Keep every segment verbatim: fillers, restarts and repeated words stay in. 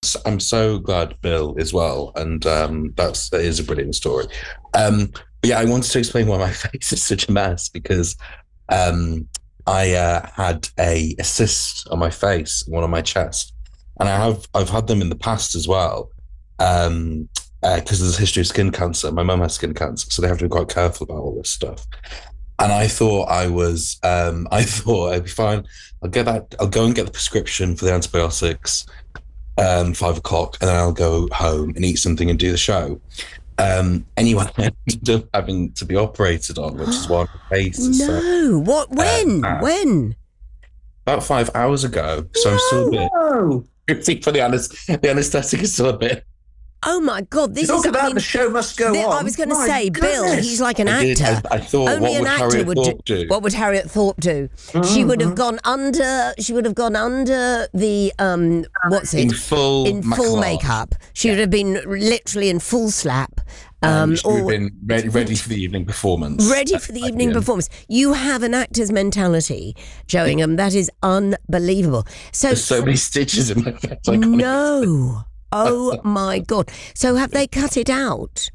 s- I'm so glad Bill is well, and um, that's that is a brilliant story. Um, but yeah, I wanted to explain why my face is such a mess because um, I uh, had a, a cyst on my face, one on my chest, and I have I've had them in the past as well. Um, because there's a history of skin cancer. My mum has skin cancer, so they have to be quite careful about all this stuff. And I thought I was, um, I thought I'd be fine. I'll get that. I'll go and get the prescription for the antibiotics, um, five o'clock, and then I'll go home and eat something and do the show. Um, anyway, I ended up having to be operated on, which is why my face is so. No. What? When? Uh, when? About five hours ago, so I'm still a bit. No. For the anesthetic, the anesthetic is still a bit. Oh my God! This Talk is. about I mean, the show must go the- on. I was going to My say, Bill. goodness. He's like an I did. actor. I, I thought, Only what an would actor Harriet would Thorpe do. do? What would Harriet Thorpe do? She would have gone under. She would have gone under the um. What's it? In full in full maquillage. makeup. She would have been literally in full slap. Um, Um, she would have or been ready, ready for the evening performance. ready for the At evening end. performance. You have an actor's mentality, Joingham. That is unbelievable. So, There's so many stitches in my face. I can't even- no. Oh my God. So have they cut it out?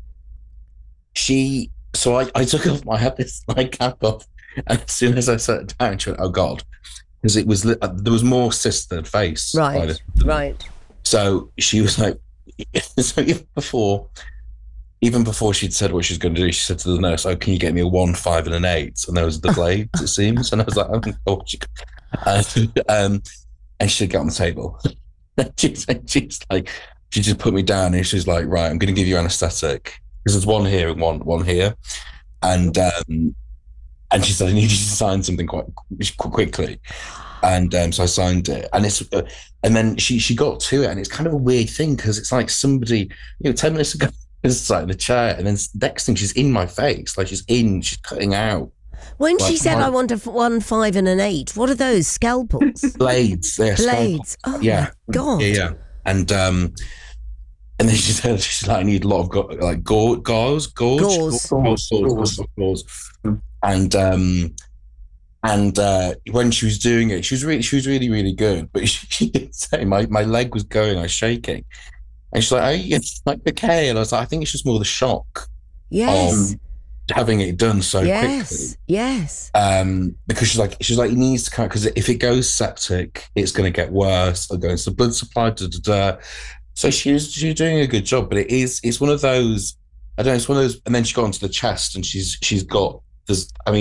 She, so I, I took off, I had this like cap off, and as soon as I sat it down, she went, oh God. Because it was, li- uh, there was more cyst than face. by Right. this- Right. So she was like, so even before, even before she'd said what she was going to do, she said to the nurse, "Oh, can you get me a one, five, and an eight?" And there was the blades, it seems. And I was like, "Oh, God." She, and, um, and she said, "Get on the table." And she's, and she's like, she just put me down, and she's like, "Right, I'm going to give you anesthetic because there's one here and one one here." And um, and she said, "I need you to sign something quite qu- quickly." And um, so I signed it, and it's uh, and then she she got to it, and it's kind of a weird thing because it's like somebody, you know, ten minutes ago was like in the chair, and then next thing she's in my face, like she's in, she's cutting out When she Like said, my- I want a f- one, five, and an eight, what are those? Scalpels? blades. Yeah, Blades. Oh, Yeah. my God. Yeah, yeah. And um, and then she said, she's like, I need a lot of go- like gauze, gauze, gauze, Gauze. gauze, gauze, gauze, gauze. And um, and uh, when she was doing it, she was really, she was really, really good. But she, she did say my, my leg was going, I was shaking, and she's like, "Oh, it's like okay." And I was like, "I think it's just more the shock Yes. of having it done so quickly." yes. Yes. Um, because she's like, she's like, it needs to come because if it goes septic, it's going to get worse. It'll go into the blood supply. Da, da, da. So she was, she's doing a good job, but it is, it's one of those. I don't know. It's one of those. And then she got onto the chest, and she's, she's got. There's, I mean.